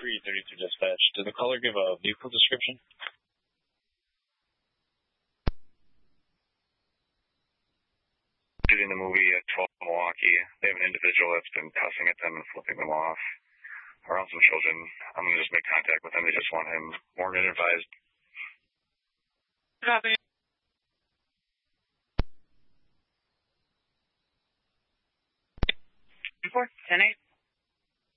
332 dispatch. Did the caller give a vehicle description? Shooting the movie at 12 Milwaukee. They have an individual that's been cussing at them and flipping them off around some children. I'm going to just make contact with them. They just want him warned and advised. Copy. 10-8.